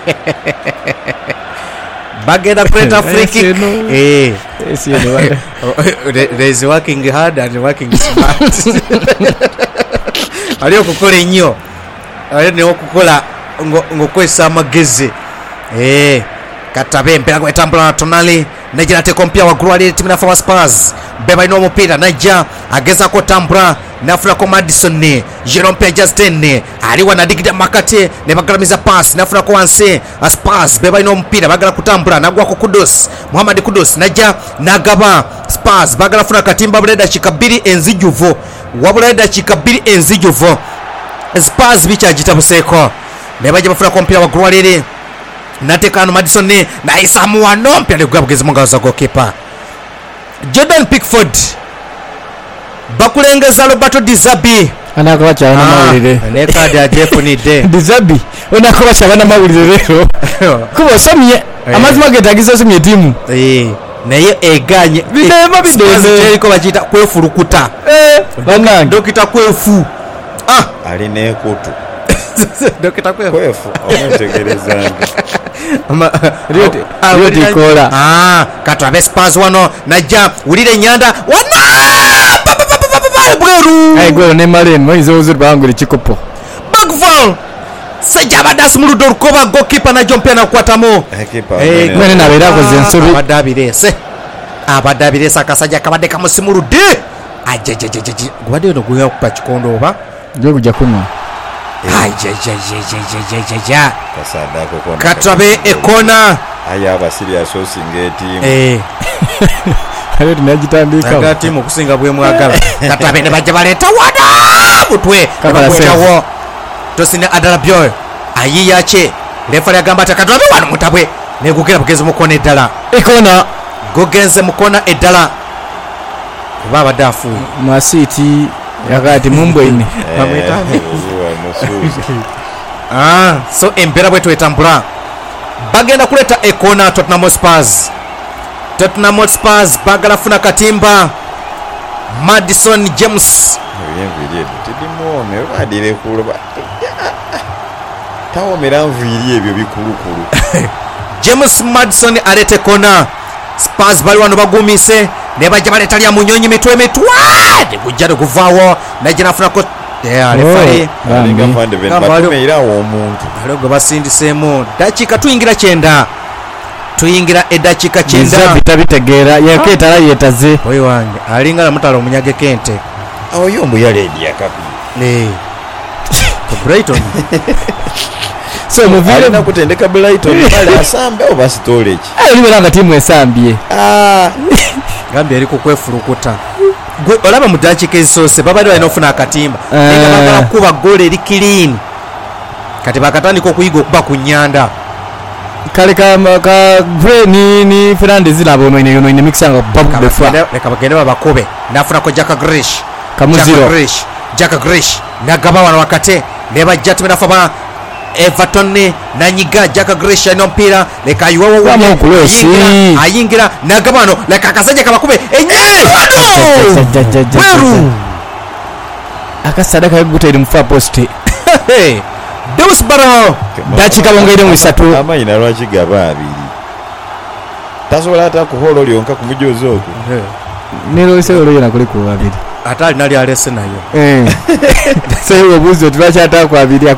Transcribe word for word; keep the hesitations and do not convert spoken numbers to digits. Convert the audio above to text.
bagenda kuleta free kick. Eh, yes, you know. There is working hard and working smart. Ali okukola ennyo. Ali ne okukola ngokwesa amagezi. Eh, Katabe mpira gwetambula na Tonali. Najja te kompia wa Gruali timu na Forward Spurs. Beba ino mupira najja ageza ko tambula nafuna ko Madison ne Jerome Justin ne ali wana digida makate ne bagalamiza pass nafuna ko wanse Spurs beba ino mupira bagala kutambula nagwa ko Kudus Muhammad Kudus najja nagaba Spurs bagala funa katimba buleda chikabiri enzijuvo wabuleda chikabiri enzijuvo Spurs bicha jitabuseko ne bajja bafuna kompia wa Gruali natekano Madison ne na Isamu wano mpya ne gwabugezi munga za goalkeeper Jordan Pickford bakulengeza Roberto Dizabi anakoba cyabana mawulire ne kadi ya Jeff ni de Dizabi onakoba cyabana mawulire rero kubo somye amazima getagizo somye timu eh naye eganye bidema bideme ko bajita kwefurukuta eh bana dokita kwefu ah ali ne kutu dokita kwefu kwefu omutegerezanga ama rioti rioti kola ah katwa Spurs wano najja ulire nyanda wana bweru ay go ne malen mo izo uzur banguri chikopo bagval sajaba das muludo rukoba goalkeeper na jompe na kwatamo eh mwene na bera ko zensuru abadabire se abadabire sakasaja kabade kamusimulude ajejejeje gwade no guya kupa chikondo oba ndio kuja kunwa ajejejejejejeje kasada ko kona Katabe ekona aya abasiri asosinga team eh ale tunajitandika nga timu kusinga bwe mwagala Katabe ne bajja baleta wada mutwe kabakwechawo tosine adala byo ayi yache refa yagamba Katabe wano mutabwe ne gukira bugeze mukona edala ekona gogenze mukona edala baba dafu masiti yakati mumbo ine bamwetane ah so embera bwetu etambula bagenda kuleta ekona Tottenham Spurs Tottenham Spurs bagala funa katimba Madison James yemviriye tidimo me badire kuruba tawo meranviriye ebyo bikulukulu James Madison alete kona Spurs bali wano bagumise ne bajja baleta lya munyonyi mitwe mitwade kujjado kuvawo najja nafuna ko ya refari alinga fande ben batumeira omuntu alogo basindisemo dakika tuyingira kyenda tuyingira edakika kyenda bitabitegeera yaketala yetaze oyo wange alinga na mutalo munyage kente awo yombo yaledi yakapi eh ko Brighton so muvile na kutendeka Brighton pale asambe oba storage ayo libera timu esambie ah gambe eri kukwefurukuta gwe olaba mudakika ezisose babali balina ofuna akatimba nenga bagala kuba gole eri clean kati bakatandika okuyiga okuba ku nyanda kale ka ka ni ni Fernandez nabo no ine no ine mixanga babu befa leka bagende babakobe nafuna ko Jack Grealish kamuziro Grealish Jack Grealish nagaba wana wakate neba jatu nafa ba Everton ne nanyiga Jack Grealish no mpira leka yuwa wa ayingira ayingira nagabano leka akasaje kabakube enye weru akasadaka gutera mfa poste Deus Barrow dachika bongere mu isatu amayina lwachi gaba abiri tasobola ata kuholo lyonka kumujozo oku nero sero yana kuli ku abiri atali nali alese nayo eh sero buzo twacha ata ku abiri